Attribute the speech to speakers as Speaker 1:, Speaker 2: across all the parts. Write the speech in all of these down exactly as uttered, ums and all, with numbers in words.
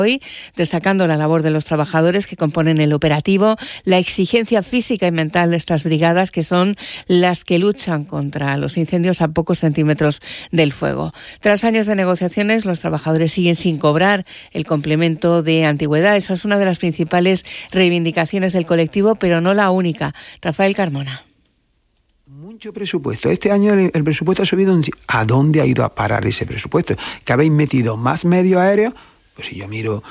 Speaker 1: hoy, destacando la labor de los trabajadores que componen el operativo, la exigencia física y mental de estas brigadas, que son las que luchan contra los incendios a pocos centímetros del fuego. Tras años de negociaciones, los trabajadores siguen sin cobrar el complemento de antigüedad. Esa es una de las principales reivindicaciones del colectivo, pero no la única. Rafael Carmona.
Speaker 2: Mucho presupuesto. Este año el, el presupuesto ha subido. Un... ¿A dónde ha ido a parar ese presupuesto? ¿Que habéis metido más medios aéreos? Pues si yo miro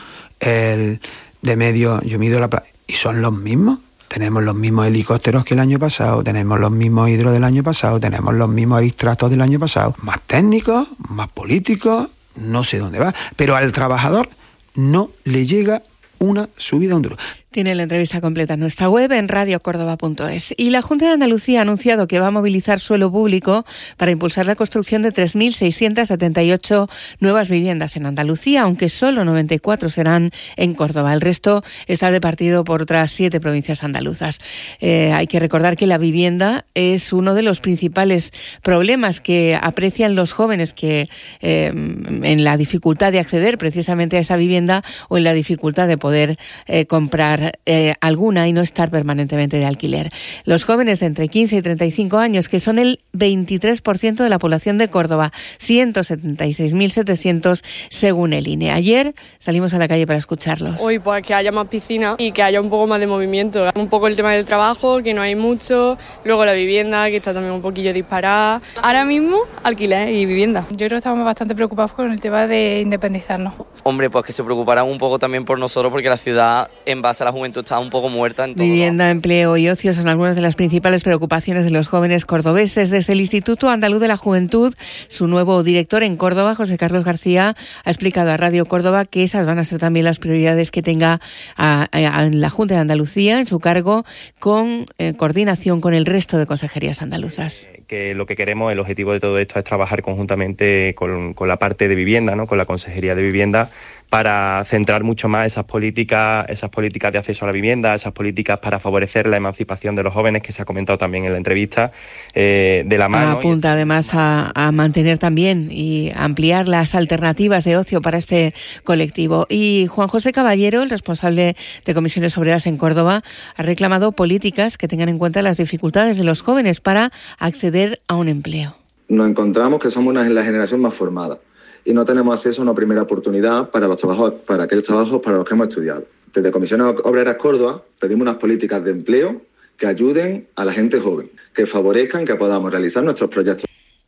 Speaker 2: el de medio, yo mido la... ¿Y son los mismos? Tenemos los mismos helicópteros que el año pasado, tenemos los mismos hidros del año pasado, tenemos los mismos aerostratos del año pasado. Más técnicos, más políticos, no sé dónde va. Pero al trabajador no le llega una subida un duro.
Speaker 1: Tiene la entrevista completa en nuestra web en radio córdoba punto es. Y la Junta de Andalucía ha anunciado que va a movilizar suelo público para impulsar la construcción de tres mil seiscientas setenta y ocho nuevas viviendas en Andalucía, aunque solo noventa y cuatro serán en Córdoba. El resto está repartido por otras siete provincias andaluzas. Eh, hay que recordar que la vivienda es uno de los principales problemas que aprecian los jóvenes, que eh, en la dificultad de acceder precisamente a esa vivienda o en la dificultad de poder eh, comprar Eh, alguna y no estar permanentemente de alquiler. Los jóvenes de entre quince y treinta y cinco años, que son el veintitrés por ciento de la población de Córdoba, ciento setenta y seis mil setecientos según el I N E. Ayer salimos a la calle para escucharlos.
Speaker 3: Hoy pues que haya más piscina y que haya un poco más de movimiento. Un poco el tema del trabajo, que no hay mucho, luego la vivienda, que está también un poquillo disparada.
Speaker 4: Ahora mismo alquiler y vivienda.
Speaker 5: Yo creo que estamos bastante preocupados con el tema de independizarnos.
Speaker 6: Hombre, pues que se preocuparán un poco también por nosotros, porque la ciudad, en base a la juventud, está un poco muerta en todo.
Speaker 1: Vivienda, lado. Empleo y ocio son algunas de las principales preocupaciones de los jóvenes cordobeses. Desde el Instituto Andaluz de la Juventud, su nuevo director en Córdoba, José Carlos García, ha explicado a Radio Córdoba que esas van a ser también las prioridades que tenga a, a, a la Junta de Andalucía en su cargo, con eh, coordinación con el resto de consejerías andaluzas.
Speaker 7: Que lo que queremos, el objetivo de todo esto es trabajar conjuntamente con, con la parte de vivienda, ¿no? Con la Consejería de Vivienda, para centrar mucho más esas políticas, esas políticas de acceso a la vivienda, esas políticas para favorecer la emancipación de los jóvenes, que se ha comentado también en la entrevista, eh, de la mano.
Speaker 1: Apunta y... además a, a mantener también y ampliar las alternativas de ocio para este colectivo. Y Juan José Caballero, el responsable de Comisiones Obreras en Córdoba, ha reclamado políticas que tengan en cuenta las dificultades de los jóvenes para acceder a un empleo.
Speaker 8: Nos encontramos que somos una, la generación más formada y no tenemos acceso a una primera oportunidad para los trabajos, para aquellos trabajos para los que hemos estudiado. Desde Comisiones Obreras Córdoba pedimos unas políticas de empleo que ayuden a la gente joven, que favorezcan que podamos realizar nuestros proyectos.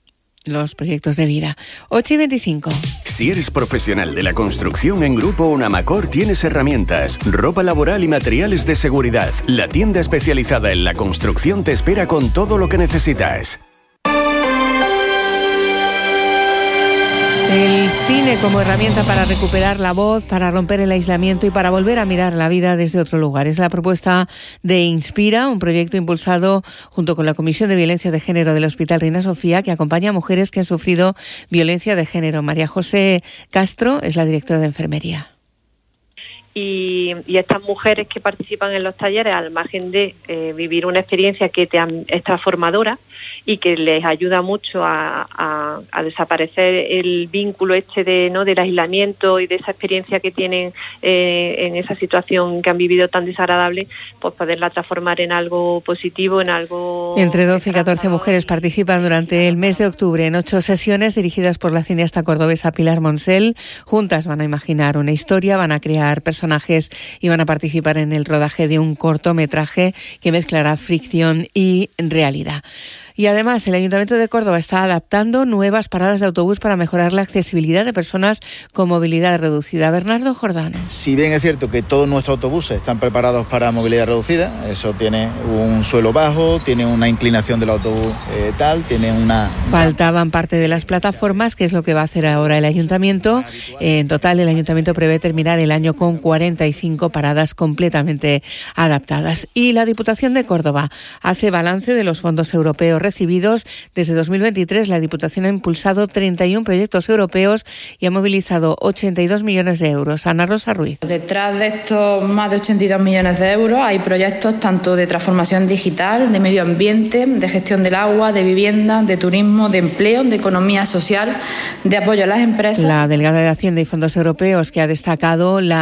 Speaker 1: Los proyectos de vida. ocho y veinticinco.
Speaker 9: Si eres profesional de la construcción, en Grupo Unamacor tienes herramientas, ropa laboral y materiales de seguridad. La tienda especializada en la construcción te espera con todo lo que necesitas.
Speaker 1: El cine como herramienta para recuperar la voz, para romper el aislamiento y para volver a mirar la vida desde otro lugar. Es la propuesta de Inspira, un proyecto impulsado junto con la Comisión de Violencia de Género del Hospital Reina Sofía, que acompaña a mujeres que han sufrido violencia de género. María José Castro es la directora de enfermería.
Speaker 10: Y, y estas mujeres que participan en los talleres, al margen de eh, vivir una experiencia que te han, es transformadora y que les ayuda mucho a, a, a desaparecer el vínculo este de no del aislamiento y de esa experiencia que tienen eh, en esa situación que han vivido tan desagradable, pues poderla transformar en algo positivo, en algo...
Speaker 1: Entre doce y catorce mujeres participan durante el mes de octubre en ocho sesiones dirigidas por la cineasta cordobesa Pilar Monsell. Juntas van a imaginar una historia, van a crear personajes personajes y van a participar en el rodaje de un cortometraje que mezclará ficción y realidad. Y además el Ayuntamiento de Córdoba está adaptando nuevas paradas de autobús para mejorar la accesibilidad de personas con movilidad reducida. Bernardo Jordán.
Speaker 11: Si bien es cierto que todos nuestros autobuses están preparados para movilidad reducida, eso tiene un suelo bajo, tiene una inclinación del autobús eh, tal, tiene una...
Speaker 1: Faltaban parte de las plataformas, que es lo que va a hacer ahora el Ayuntamiento. En total, el Ayuntamiento prevé terminar el año con cuarenta y cinco paradas completamente adaptadas. Y la Diputación de Córdoba hace balance de los fondos europeos recibidos. Desde dos mil veintitrés la Diputación ha impulsado treinta y uno proyectos europeos y ha movilizado ochenta y dos millones de euros. Ana Rosa Ruiz.
Speaker 12: Detrás de estos más de ochenta y dos millones de euros hay proyectos tanto de transformación digital, de medio ambiente, de gestión del agua, de vivienda, de turismo, de empleo, de economía social, de apoyo a las empresas.
Speaker 1: La delegada de Hacienda y Fondos Europeos, que ha destacado la